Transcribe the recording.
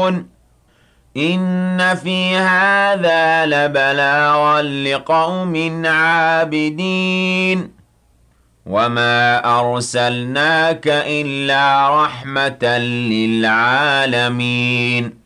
يعلمون إن في هذا لبلاغا لقوم عابدين وما أرسلناك إلا رحمة للعالمين